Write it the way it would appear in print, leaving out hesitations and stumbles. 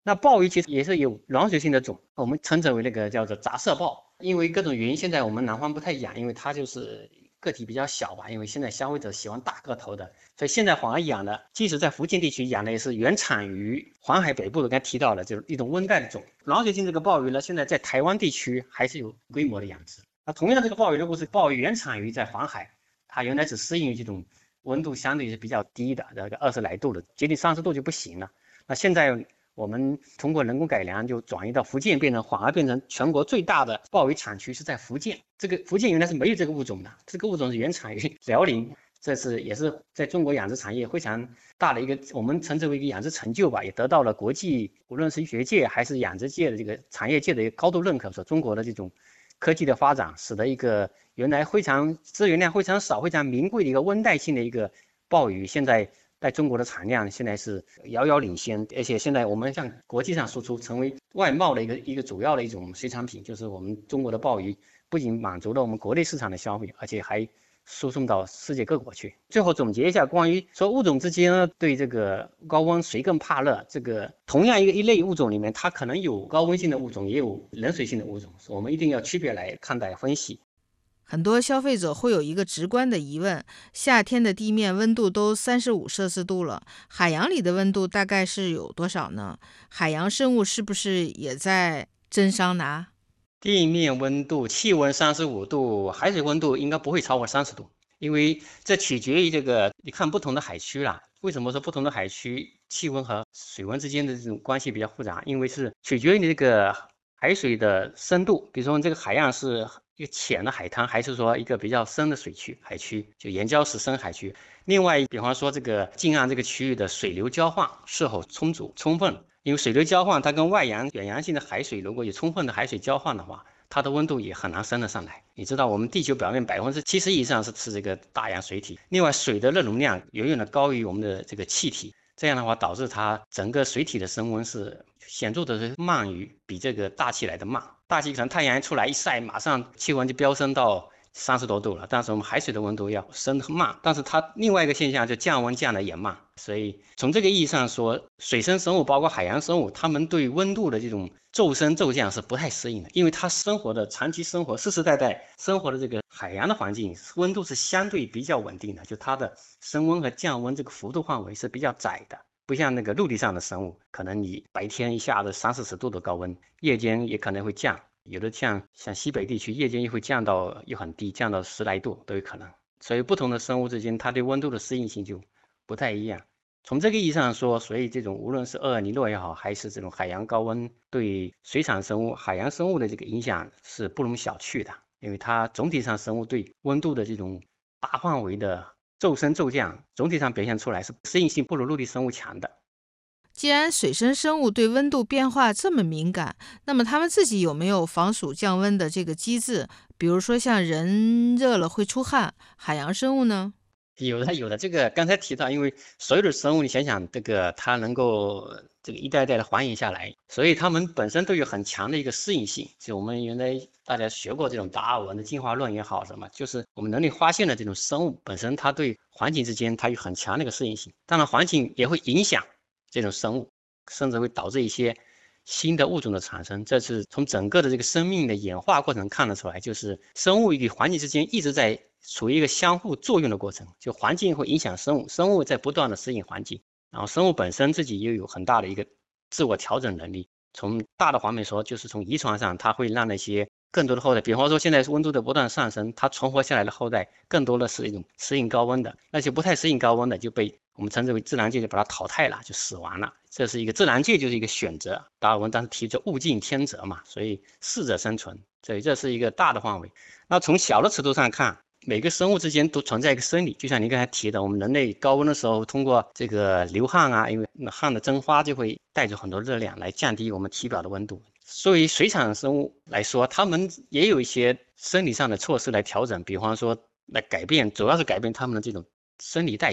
那鲍鱼其实也是有软水性的种，我们称之为那个叫做杂色鲍。因为各种原因，现在我们南方不太养，因为它就是个体比较小吧。因为现在消费者喜欢大个头的，所以现在反而养的，即使在福建地区养的也是原产于黄海北部的，刚才提到的，就是一种温带的种。软水性这个鲍鱼呢，现在在台湾地区还是有规模的养殖。那同样这个鲍鱼，如果是鲍鱼原产于在黄海，它原来只适应于这种温度相对是比较低的，这个20来度的，接近30度就不行了。那现在我们通过人工改良，就转移到福建，反而变成全国最大的鲍鱼产区是在福建。这个福建原来是没有这个物种的，这个物种是原产于辽宁，也是在中国养殖产业非常大的一个，我们称之为一个养殖成就吧，也得到了国际无论是医学界还是养殖界的这个产业界的一个高度认可。说中国的这种科技的发展，使得一个原来非常资源量非常少、非常名贵的一个温带性的一个鲍鱼，现在在中国的产量现在是遥遥领先，而且现在我们向国际上输出，成为外贸的一个主要的一种水产品。就是我们中国的鲍鱼不仅满足了我们国内市场的消费，而且还输送到世界各国去。最后总结一下，关于说物种之间呢，对这个高温谁更怕热，这个同样一类物种里面，它可能有高温性的物种，也有冷水性的物种，我们一定要区别来看待分析。 很多消费者会有一个直观的疑问：夏天的地面温度都35摄氏度了，海洋里的温度大概是有多少呢？海洋生物是不是也在蒸桑拿？ 地面温度，气温35度，海水温度应该不会超过30度，因为这取决于这个，你看不同的海区啦。为什么说不同的海区气温和水温之间的这种关系比较复杂？因为是取决于你这个海水的深度，比如说这个海岸是一个浅的海滩，还是说一个比较深的海区，就岩礁石深海区。另外，比方说这个近岸这个区域的水流交换是否充分，因为水流交换它跟远洋性的海水如果有充分的海水交换的话，它的温度也很难升得上来。你知道我们地球表面70%以上是这个大洋水体，另外水的热容量远远的高于我们的这个气体，这样的话导致它整个水体的升温是显著的是慢于比这个大气来的慢。大气可能太阳一出来一晒，马上气温就飙升到30多度了，但是我们海水的温度要升得慢，但是它另外一个现象就降温降得也慢。所以从这个意义上说，水生生物包括海洋生物，它们对温度的这种骤升骤降是不太适应的，因为它长期生活世世代代生活的这个海洋的环境温度是相对比较稳定的，就它的升温和降温这个幅度范围是比较窄的。不像那个陆地上的生物，可能你白天一下子30-40度的高温，夜间也可能会降，有的像西北地区，夜间又会降到又很低，降到10来度都有可能。所以不同的生物之间，它对温度的适应性就不太一样。从这个意义上说，所以这种无论是厄尔尼诺也好，还是这种海洋高温对水产生物、海洋生物的这个影响是不容小觑的，因为它总体上生物对温度的这种大范围的骤升骤降，总体上表现出来是适应性不如陆地生物强的。 既然水生生物对温度变化这么敏感，那么它们自己有没有防暑降温的这个机制？比如说像人热了会出汗，海洋生物呢？ 有的，这个刚才提到，因为所有的生物，你想想，这个它能够这个一代代的繁衍下来，所以它们本身都有很强的一个适应性。就我们原来大家学过这种达尔文的进化论也好，什么，就是我们人类发现了这种生物本身，它对环境之间它有很强的一个适应性。当然，环境也会影响这种生物，甚至会导致一些新的物种的产生。这是从整个的这个生命的演化过程看得出来，就是生物与环境之间一直在处于一个相互作用的过程，就环境会影响生物，生物在不断的适应环境，然后生物本身自己又有很大的一个自我调整能力。从大的方面说，就是从遗传上，它会让那些更多的后代，比方说现在温度的不断上升，它存活下来的后代更多的是一种适应高温的，那些不太适应高温的就被我们称之为自然界就把它淘汰了，就死亡了。这是一个自然界就是一个选择，达尔文当时提出物竞天择嘛，所以适者生存，所以这是一个大的范围。那从小的尺度上看，每个生物之间都存在一个生理，就像你刚才提的，我们人类高温的时候，通过这个流汗啊，因为汗的蒸发就会带走很多热量，来降低我们体表的温度。作为水产生物来说，它们也有一些生理上的措施来调整，比方说来改变，主要是改变它们的这种生理代谢。